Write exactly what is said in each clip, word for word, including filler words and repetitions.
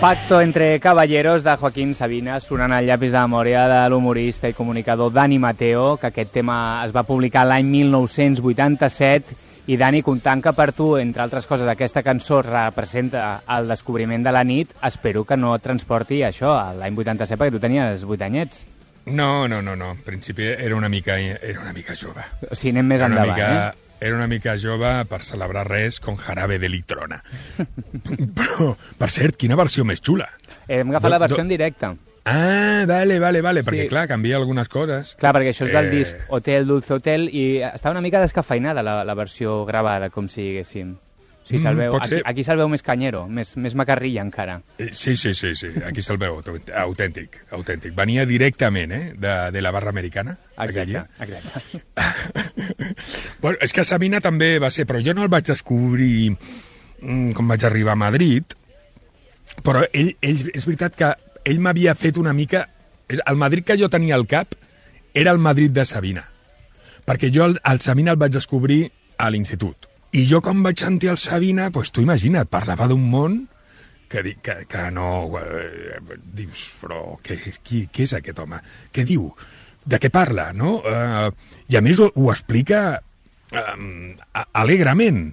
Pacto entre caballeros de Joaquín Sabina, sonant al llapis de memòria de l'humorista i comunicador Dani Mateo, que aquest tema es va publicar l'any mil nou-cents vuitanta-set. I Dani, comptant que per tu, entre altres coses, aquesta cançó representa el descobriment de la nit, espero que no et transporti això a l'any vuitanta-set, perquè tu tenies vuit anyets. No, no, no, no. En principi era una mica, era una mica jove. O sigui, anem més era endavant, mica, eh? Era una mica jove per celebrar res con jarabe de litrona. Però, per cert, quina versió més xula. Hem agafat do, la versió do... en directe. Ah, vale, vale, vale, sí. Perquè, clar, canvia algunes coses. Clar, perquè això és del eh... disc Hotel Dulce Hotel i està una mica descafeinada la, la versió gravada, com si diguéssim. O sigui, se'l veu, mm, aquí, aquí se'l veu més canyero, més, més macarrilla encara. Sí, sí, sí, sí. Aquí se'l veu autèntic, autèntic. Venia directament, eh, de, de la barra americana. Exacte, exacte. Bueno, és que Sabina també va ser, però jo no el vaig descobrir mm, com vaig arribar a Madrid, però ell, ell és veritat que ell m'havia fet una mica... El Madrid que jo tenia al cap era el Madrid de Sabina, perquè jo el, el Sabina el vaig descobrir a l'institut. I jo, quan vaig sentir el Sabina, doncs tu imagina't, parlava d'un món que, que, que no... Eh, dius, però què, qui, què és aquest home? Què diu? De què parla, no? Eh, I a més ho, ho explica eh, alegrement.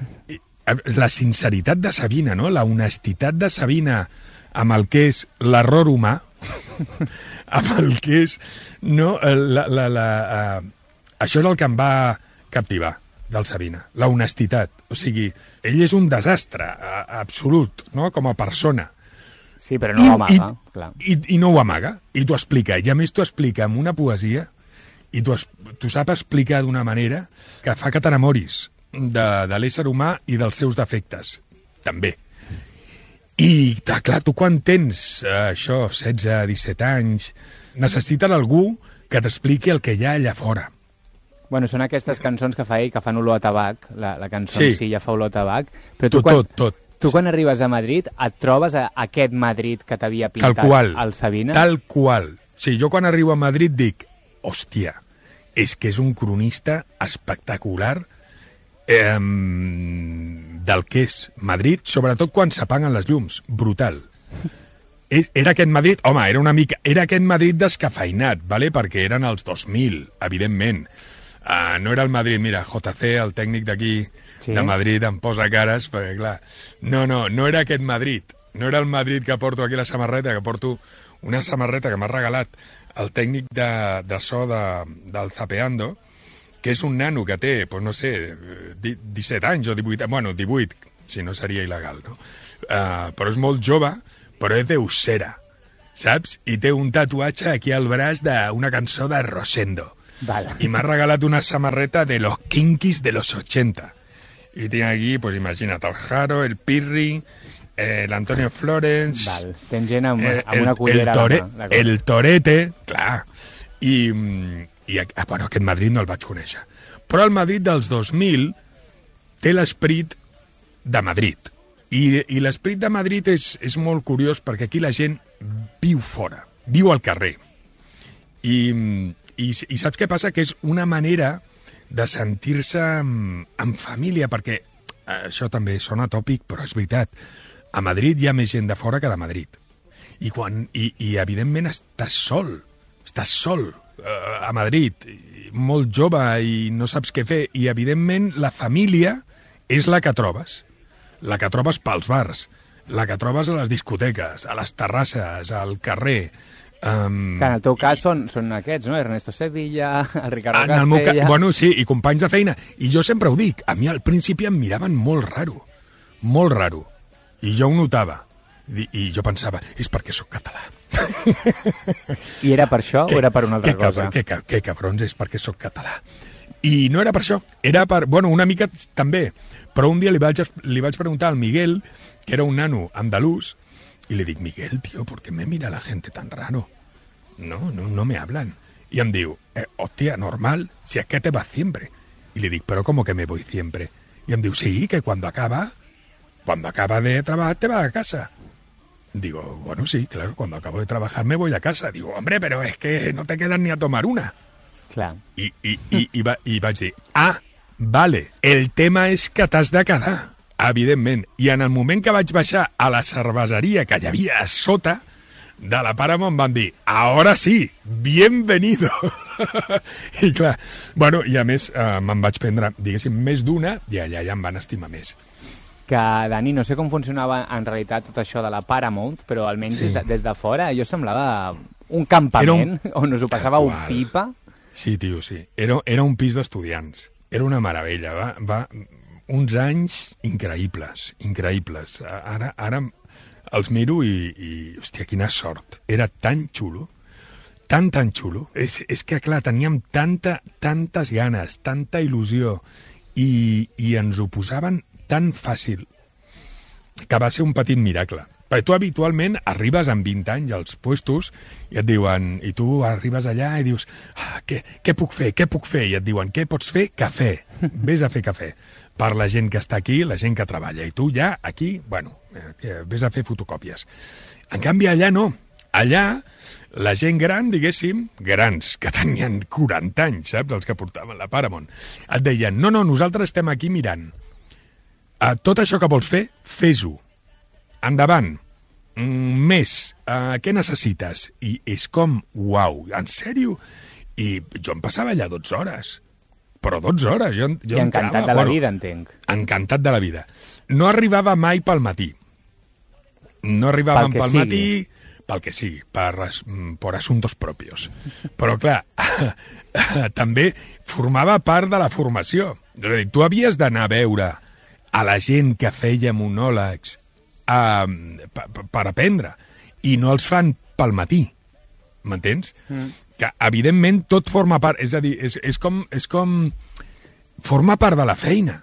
La sinceritat de Sabina, no? La honestitat de Sabina amb el que és l'error humà, amb el que és... No, la, la, la, uh, això és el que em va captivar del Sabina, la honestitat. O sigui, ell és un desastre uh, absolut, no?, com a persona. Sí, però no I, ho amaga, i, clar. I, I no ho amaga, i t'ho explica. I a més t'ho explica amb una poesia, i t'ho sap explicar d'una manera que fa que t'enamoris de, de l'ésser humà i dels seus defectes, també. I, clar, tu quan tens eh, això, setze, disset anys, necessites algú que t'expliqui el que hi ha allà fora. Bueno, són aquestes cançons que fa ell, que fan olor a tabac, la, la cançó sí. en si ja fa olor a tabac, però tu, tot, quan, tot, tot. tu quan arribes a Madrid et trobes a aquest Madrid que t'havia pintat tal qual, el Sabina? Tal qual. Sí, jo quan arribo a Madrid dic, hòstia, és que és un cronista espectacular eh, del que és Madrid, sobretot quan s'apaguen les llums. Brutal. Era aquest Madrid, home, era una mica... Era aquest Madrid descafeinat, ¿vale? Perquè eren els dos mil, evidentment. Uh, no era el Madrid, mira, J C, el tècnic d'aquí, sí. de Madrid, em posa cares, perquè, clar... No, no, no era aquest Madrid. No era el Madrid que porto aquí la samarreta, que porto una samarreta que m'ha regalat el tècnic de, de so de, del Zapeando, que és un nano que té, pues no sé, disset anys o divuit, bueno, divuit, si no seria il·legal, no? Uh, però és molt jove, però és d'Usera, saps? I té un tatuatge aquí al braç d'una cançó de Rosendo. Vale. I m'ha regalat una samarreta de los Kinkis de los ochenta. I tinc aquí, pues imagina't, el Jaro, el Pirri, eh, l'Antonio Florence... Val. Tens gent amb, eh, amb una cullera el, tore, a la mà. El Torete, clar. I... I ah, bueno, aquest Madrid no el vaig conèixer. Però el Madrid dels dos mil té l'esperit de Madrid. I, i l'esperit de Madrid és, és molt curiós perquè aquí la gent viu fora, viu al carrer. I, i, i saps què passa? Que és una manera de sentir-se en, en família, perquè això també sona tòpic, però és veritat. A Madrid hi ha més gent de fora que de Madrid. I, quan, i, i evidentment estàs sol, estàs sol. a Madrid, molt jove i no saps què fer, i evidentment la família és la que trobes, la que trobes pels bars, la que trobes a les discoteques, a les terrasses, al carrer. Um, que en el teu cas i... són, són aquests, no? Ernesto Sevilla, el Ricardo en el meu Castella... Ca... Bueno, sí, i companys de feina. I jo sempre ho dic, a mi al principi em miraven molt raro, molt raro, i jo ho notava. I, i jo pensava, és perquè sóc català. I era per això que, o era per una altra que, cosa? Que, que, que cabrons, és perquè sóc català. I no era per això, era per... Bueno, una mica també, però un dia li vaig, li vaig preguntar al Miguel, que era un nano andalús, y le dic, Miguel, tío, ¿por qué me mira la gente tan raro? No, no, no me hablan. Y em diu, eh, hostia, normal, si es que te vas siempre. Y le dic, ¿pero cómo que me voy siempre? Y em diu, sí, que cuando acaba, cuando acaba de trabajar te vas a casa. Digo, bueno, sí, claro, cuando acabo de trabajar me voy a casa. Digo, hombre, pero es que no te quedas ni a tomar una. Clar. I, i, i, i, va, i vaig dir, ah, vale, el tema és que t'has de quedar. evidentment. I en el moment que vaig baixar a la cerveseria que hi havia a sota de la Paramount van dir, ahora sí, bienvenido. I clar, bueno, i a més eh, me'n vaig prendre, diguéssim, més d'una i allà ja em van estimar més. Que, Dani, no sé com funcionava en realitat tot això de la Paramount, però almenys sí. des, de, des de fora jo semblava un campament un... on us ho passava un pipa. Sí, tio, sí. Era, era un pis d'estudiants. Era una meravella. Va, va uns anys increïbles, increïbles. Ara, ara els miro i, i, hòstia, quina sort. Era tan xulo, tan, tan xulo. És, és que, clar, teníem tanta, tantes ganes, tanta il·lusió i, i ens ho posaven tan fàcil que va ser un petit miracle. Perquè tu habitualment arribes amb vint anys als puestos i et diuen, i tu arribes allà i dius, ah, què, què puc fer, què puc fer? I et diuen, què pots fer? Cafè. Vés a fer cafè. Per la gent que està aquí, la gent que treballa. I tu ja aquí, bueno, vés a fer fotocòpies. En canvi, allà no. Allà, la gent gran, diguéssim, grans, que tenien quaranta anys, saps? Els que portaven la Paramount, et deien, no, no, nosaltres estem aquí mirant. Uh, tot això que vols fer, fes-ho. Endavant. Mm, més. Uh, què necessites? I és com, uau, en sèrio? I jo em passava allà dotze hores. Però dotze hores. Jo, jo I encantat entrava, de la bueno, vida, entenc. Encantat de la vida. No arribava mai pel matí. No arribàvem pel, pel matí... Pel que sigui, per, per assuntos propios. Però, clar, també formava part de la formació. És a dir, tu havies d'anar a veure a la gent que feia monòlegs uh, per aprendre, i no els fan pel matí, m'entens? Mm. Que, evidentment, tot forma part, és a dir, és, és, com, és com... forma part de la feina.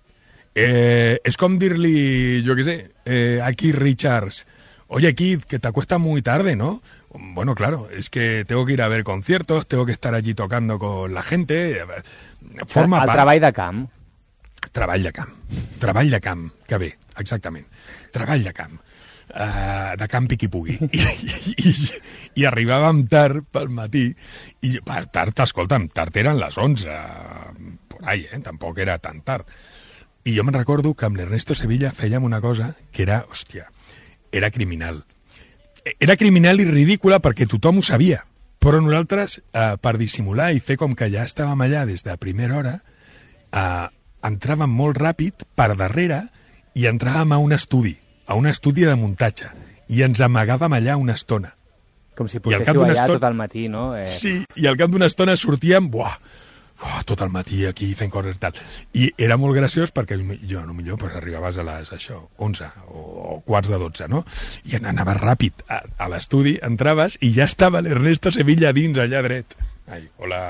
Eh, és com dir-li, jo què sé, eh, a Keith Richards, oye, Keith, que te acuestas muy tarde, ¿no? Bueno, claro, es que tengo que ir a ver conciertos, tengo que estar allí tocando con la gente. Forma el part... treball de camp. Treball de camp. Treball de camp, que bé, exactament. Treball de camp. Uh, de camp i qui pugui. I, i, i, i arribàvem tard pel matí, i per tard, escolta'm, tard eren les onze, por ahí, eh? Tampoc era tan tard. I jo me'n recordo que amb l'Ernesto Sevilla fèiem una cosa que era, hòstia, era criminal. Era criminal i ridícula perquè tothom ho sabia, però nosaltres, eh, per dissimular i fer com que ja estàvem allà des de primera hora, eh, entràvem molt ràpid per darrere i entràvem a un estudi, a un estudi de muntatge, i ens amagàvem allà una estona. Com si portéssiu allà estona... tot el matí, no? Eh... Sí, i al cap d'una estona sortíem, buah, buah, tot el matí aquí fent coses i tal. I era molt graciós perquè jo, no millor, pues, arribaves a les, això, onze o, o quarts de dotze, no? I anaves ràpid a, a l'estudi, entraves i ja estava l'Ernesto Sevilla dins, allà dret. Ai, hola...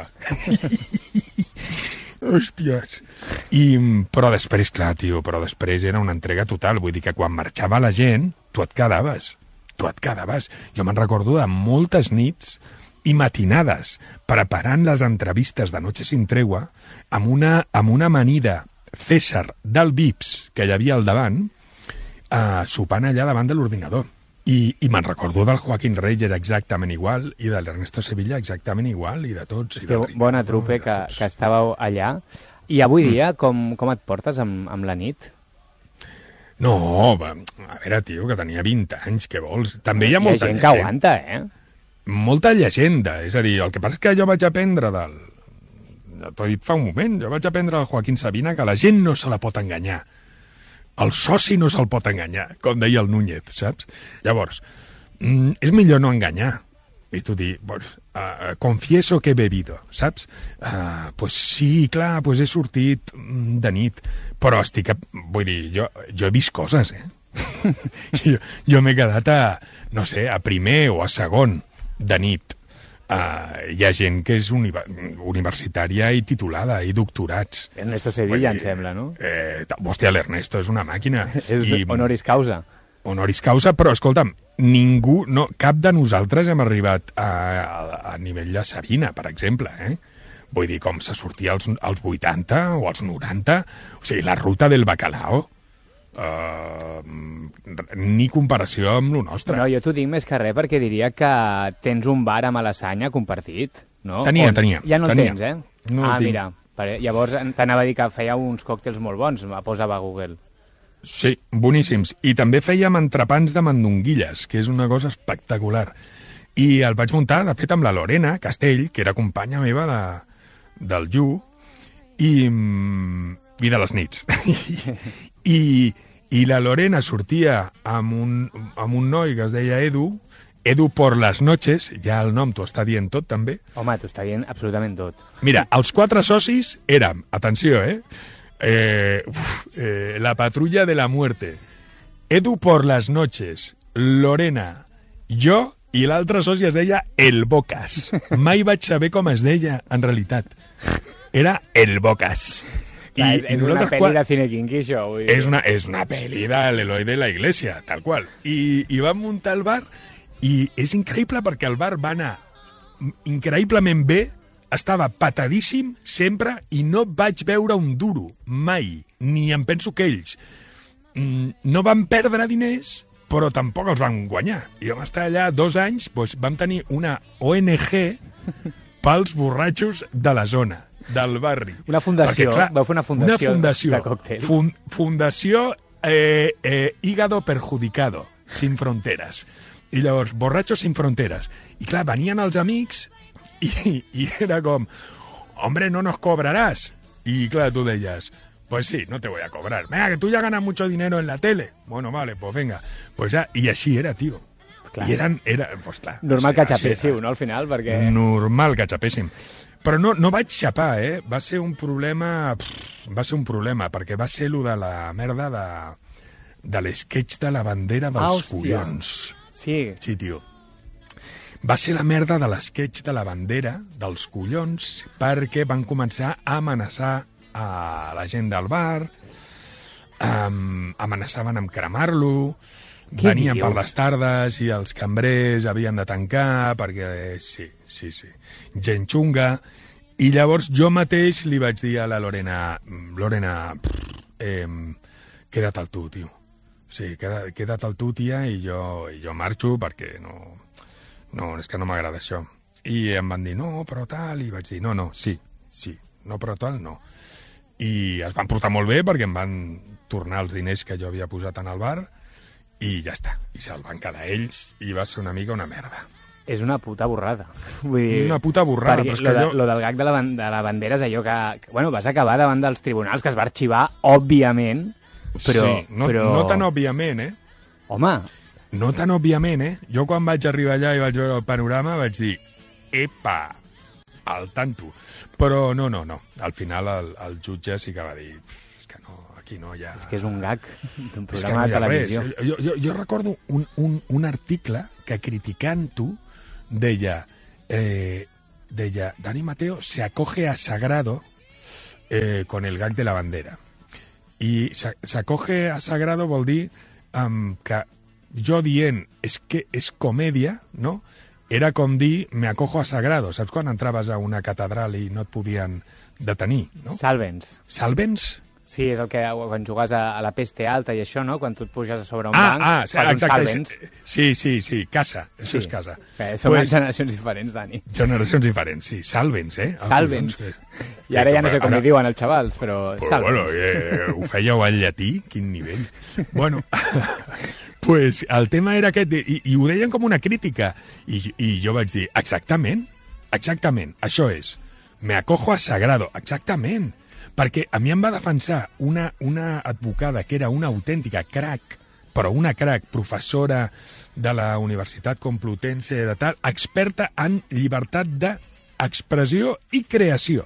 Hòsties. I, però després, clar, tio, però després era una entrega total. Vull dir que quan marxava la gent, tu et quedaves. Tu et quedaves. Jo me'n recordo de moltes nits i matinades preparant les entrevistes de Noche sin Tregua amb una, amb una amanida César del Vips que hi havia al davant, eh, sopant allà davant de l'ordinador. I, i me'n recordo del Joaquín Reyes exactament igual, i de l'Ernesto Sevilla exactament igual, i de tots. I del bona trupe que, que estàveu allà. I avui dia, com, com et portes amb, amb la nit? No, va, a veure, tio, que tenia vint anys, què vols? També hi ha molta gent que aguanta, eh? Molta llegenda, és a dir, el que passa és que jo vaig aprendre del... Ja t'ho he dit fa un moment, jo vaig aprendre del Joaquín Sabina que la gent no se la pot enganyar. El soci no se'l pot enganyar, com deia el Núñez, saps? Llavors, mm, és millor no enganyar. I tu dir, pues, uh, confieso que he bebido, saps? Uh, pues sí, clar, pues he sortit de nit, però estic... A, vull dir, jo, jo he vist coses, eh? jo jo m'he quedat a, no sé, a primer o a segon de nit. Uh, hi ha gent que és univer universitària i titulada, i doctorats. Ernesto Sevilla, em sembla, no? Eh, hòstia, l'Ernesto és una màquina. És I, honoris causa. Honoris causa, però, escolta'm, ningú, no, cap de nosaltres hem arribat a, a, a nivell de Sabina, per exemple, eh? Vull dir, com se sortia als, als vuitanta o als noranta, o sigui, la ruta del bacalao, Uh, ni comparació amb lo nostre. No, jo t'ho dic més que res perquè diria que tens un bar a Malassanya compartit, no? Tenia, On... tenia. Ja no tenia. el tens, eh? No ah, el mira, llavors t'anava a dir que feia uns còctels molt bons, me posava a Google. Sí, boníssims. I també fèiem entrepans de mandonguilles, que és una cosa espectacular. I el vaig muntar, de fet, amb la Lorena Castell, que era companya meva de, del Llu, i, i de les nits. I, I la Lorena sortia amb un, amb un noi que es deia Edu, Edu por las noches, ja el nom t'ho està dient tot, també. Home, t'ho està dient absolutament tot. Mira, els quatre socis érem, atenció, eh? eh, uf, eh la patrulla de la muerte, Edu por las noches, Lorena, jo, i l'altre soci es deia El Bocas. Mai vaig saber com es deia, en realitat. Era El Bocas. Clar, I, és, és una pel·li qual... de cine kinky, això. Vull dir. És una, és una pel·li de l'Eloi de la Iglesia, tal qual. I, i vam muntar el bar, i és increïble perquè el bar va anar increïblement bé, estava patadíssim sempre, i no vaig veure un duro, mai, ni em penso que ells. No van perdre diners, però tampoc els van guanyar. I vam estar allà dos anys, doncs vam tenir una O N G pels borratxos de la zona, del barri. Una fundació, perquè, clar, vau fer una fundació, una fundació de còctels. Fun, fundació eh, eh, Hígado Perjudicado, Sin Fronteres. I llavors, Borratxos Sin Fronteres. I clar, venien els amics i, i era com, hombre, no nos cobrarás. I clar, tu deies, pues sí, no te voy a cobrar. Venga, que tú ya ganas mucho dinero en la tele. Bueno, vale, pues venga. Pues ya, i així era, tio. Clar. I eren, era, pues clar. Normal sí, que xapéssiu, no, al final, perquè... Normal que xapéssim. Però no, no vaig xapar, eh? Va ser un problema... Pff, va ser un problema, perquè va ser lo de la merda de, de l'esquetx de la bandera dels ah, collons. Sí. Sí, tio. Va ser la merda de l'esquetx de la bandera dels collons perquè van començar a amenaçar a la gent del bar, um, amenaçaven amb cremar-lo, venien dius? Per les tardes i els cambrers havien de tancar perquè, sí, sí, sí, gent xunga. I llavors jo mateix li vaig dir a la Lorena, Lorena, eh, queda't al tu, tio. Sí, queda, queda't al tu, tia, i jo, i jo marxo perquè no, no, és que no m'agrada això. I em van dir, no, però tal, i vaig dir, no, no, sí, sí, no, però tal, no. I es van portar molt bé perquè em van tornar els diners que jo havia posat en el bar i ja està. I se'l van quedar ells i va ser una mica una merda. És una puta borrada. Vull dir, una puta borrada. Però és que lo, de, jo... lo del gag de la, de la bandera és allò que, que... Bueno, vas acabar davant dels tribunals, que es va arxivar, òbviament, però... Sí, no, però... no tan òbviament, eh? Home... No tan òbviament, eh? Jo quan vaig arribar allà i vaig veure el panorama vaig dir, epa, al tanto. Però no, no, no. Al final el, el jutge sí que va dir, és que no, aquí no hi ha... És que és un gag d'un programa no de televisió. Jo, jo, jo recordo un, un, un article que criticant-ho deia, eh, deia, Dani Mateo se acoge a Sagrado eh, con el gag de la bandera. I s'acoge a Sagrado vol dir um, que jo dient és que és comèdia, no? Era com dir me acojo a Sagrado. Saps quan entraves a una catedral i no et podien detenir, no? Salvens. Salvens? Sí, és el que quan jugues a, a la peste alta i això, no? Quan tu et puges a sobre un ah, banc, ah, fas un salvens. Sí, sí, sí, casa. Això sí. és casa. Eh, són pues, generacions diferents, Dani. Generacions diferents, sí. Salvens, eh? Salvens. Ah, I ara ja no sé com ara... hi diuen els xavals, però pues, salvens. Bueno, eh, ho fèieu al llatí? Quin nivell. Bueno... Pues el tema era aquest, i, i ho deien com una crítica, i, i jo vaig dir, exactament, exactament, això és, me acojo a Sagrado, exactament, perquè a mi em va defensar una, una advocada que era una autèntica crac, però una crac, professora de la Universitat Complutense de tal, experta en llibertat d'expressió i creació.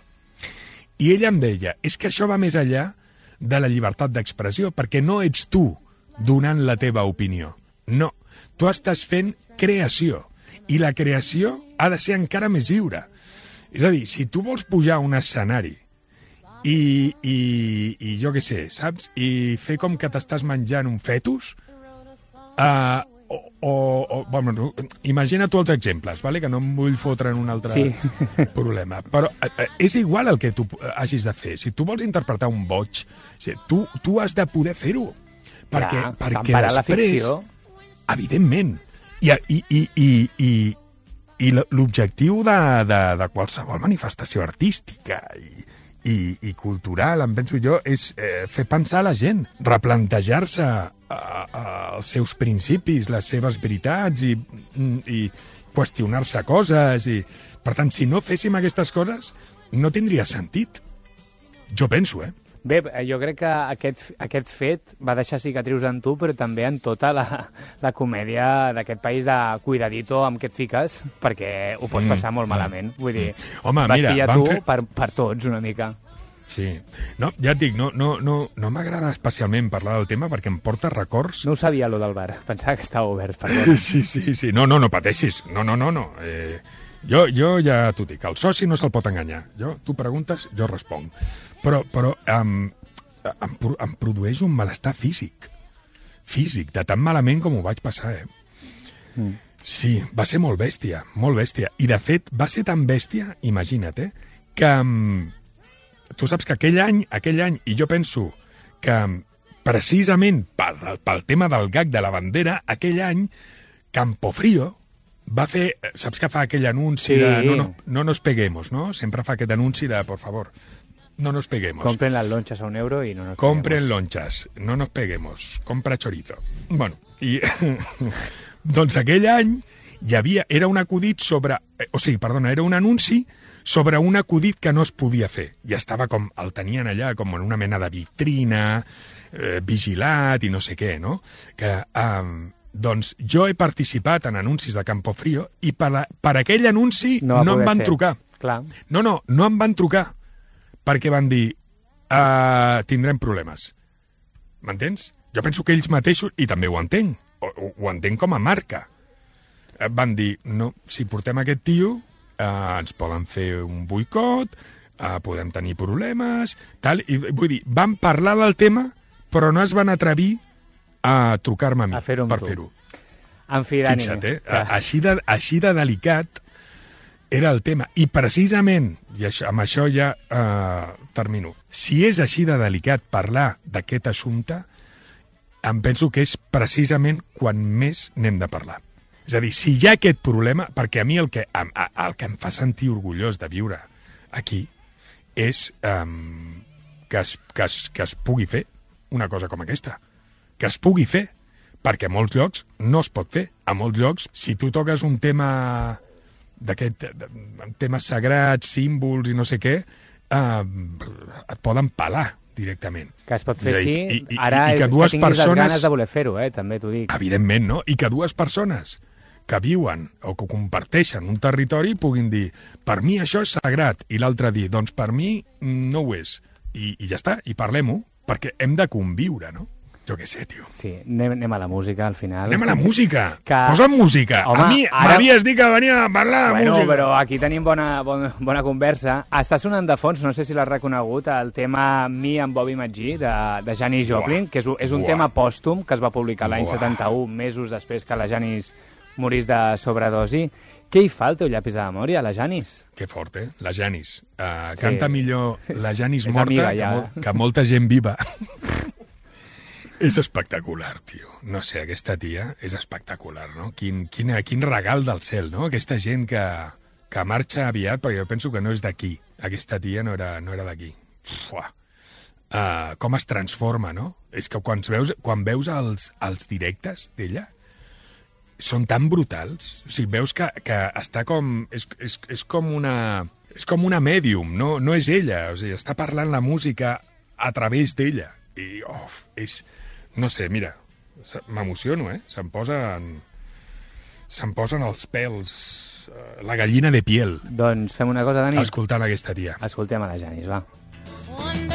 I ella em deia, és que això va més enllà de la llibertat d'expressió, perquè no ets tu donant la teva opinió. No, tu estàs fent creació, i la creació ha de ser encara més lliure. És a dir, si tu vols pujar a un escenari i, i, i jo què sé, saps? I fer com que t'estàs menjant un fetus, uh, o, o, o bueno, imagina tu els exemples, vale? Que no em vull fotre en un altre sí. problema. Però uh, és igual el que tu hagis de fer. Si tu vols interpretar un boig, tu, tu has de poder fer-ho. Perquè, Clar, perquè després, evidentment, i, i, i, i, i, i l'objectiu de, de, de qualsevol manifestació artística i, i, i cultural, em penso jo, és eh, fer pensar a la gent, replantejar-se eh, eh, els seus principis, les seves veritats i, i qüestionar-se coses. I, per tant, si no féssim aquestes coses, no tindria sentit. Jo penso, eh? Bé, jo crec que aquest, aquest fet va deixar cicatrius en tu, però també en tota la, la comèdia d'aquest país de cuidadito amb què et fiques, perquè ho pots passar molt malament. Vull dir, Home, vas mira, pillar van tu fer... per, per tots una mica. Sí. No, ja et dic, no, no, no, no m'agrada especialment parlar del tema perquè em porta records... No ho sabia, allò del bar. Pensava que estava obert, perdó. Sí, sí, sí. No, no, no pateixis. No, no, no, no. Eh, jo, jo ja t'ho dic, el soci no se'l pot enganyar. Jo, tu preguntes, jo responc. Però, però em, em, em produeix un malestar físic. Físic, de tan malament com ho vaig passar, eh? Mm. Sí, va ser molt bèstia, molt bèstia. I, de fet, va ser tan bèstia, imagina't, eh, que... Tu saps que aquell any, aquell any, i jo penso que precisament pel, pel tema del gag de la bandera, aquell any Campofrío va fer... Saps que fa aquell anunci sí. de no, no, no nos peguemos, no? Sempre fa aquest anunci de, por favor, no nos peguemos. Compren las lonchas a un euro y no nos Compren peguemos. lonchas, no nos peguemos. Compra chorizo. Bueno, i... doncs aquell any hi havia... Era un acudit sobre... O sigui, perdona, era un anunci sobre un acudit que no es podia fer. I estava com... El tenien allà com en una mena de vitrina, eh, vigilat i no sé què, no? Que... Eh, doncs jo he participat en anuncis de Campofrío i per, a, per aquell anunci no, no em van ser. trucar. Clar. No, no, no em van trucar perquè van dir uh, tindrem problemes. M'entens? Jo penso que ells mateixos, i també ho entenc, ho, ho entenc com a marca, uh, van dir, no, si portem aquest tio, uh, ens poden fer un boicot, uh, podem tenir problemes, tal, i vull dir, van parlar del tema, però no es van atrevir a trucar-me a mi a fer per fer-ho. En fi, Dani. Fixa't, eh? Que... Així, de, així de delicat era el tema. I precisament, i això, amb això ja eh, termino, si és així de delicat parlar d'aquest assumpte, em penso que és precisament quan més n'hem de parlar. És a dir, si hi ha aquest problema, perquè a mi el que, el que em fa sentir orgullós de viure aquí és eh, que, es, que, es, que es pugui fer una cosa com aquesta. Que es pugui fer, perquè a molts llocs no es pot fer. A molts llocs, si tu toques un tema d'aquest temes sagrats, símbols i no sé què, eh, et poden pelar directament. Que es pot fer, sí. I, i, Ara i, i és que, dues que tinguis persones, les ganes de voler fer-ho, eh? També t'ho dic. Evidentment, no? I que dues persones que viuen o que comparteixen un territori puguin dir, per mi això és sagrat, i l'altre dir, doncs per mi no ho és. I, i ja està, i parlem-ho, perquè hem de conviure, no? Jo què sé, tio. Sí, anem, anem a la música, al final. Anem a la música. Que... Posa'm música. Home, a mi ara... m'havies dit que venia a parlar de bueno, música. Però aquí tenim bona, bona, bona conversa. Està sonant de fons, no sé si l'has reconegut, el tema Me amb Bobby McGee, de, de Janis Joplin, Buah. que és, és un Buah. tema pòstum que es va publicar l'any setanta-u, mesos després que la Janis morís de sobredosi. Què hi fa el teu llapis de memòria, la Janis? Que fort, eh? La Janis. Uh, sí. Canta millor la Janis morta amiga, que, ja. mol, que molta gent viva. És espectacular, tio. No sé, aquesta tia és espectacular, no? Quin, quin, quin regal del cel, no? Aquesta gent que, que marxa aviat, perquè jo penso que no és d'aquí. Aquesta tia no era, no era d'aquí. Uh, com es transforma, no? És que quan veus, quan veus els, els directes d'ella, són tan brutals. O sigui, veus que, que està com... És, és, és com una... És com una mèdium, no, no és ella. O sigui, està parlant la música a través d'ella. I, oh, és... No sé, mira, m'emociono, eh? Se'm posen... Se'm posen els pèls, la gallina de piel. Doncs fem una cosa, Dani. Escoltant aquesta tia. Escoltem a la Janis, va.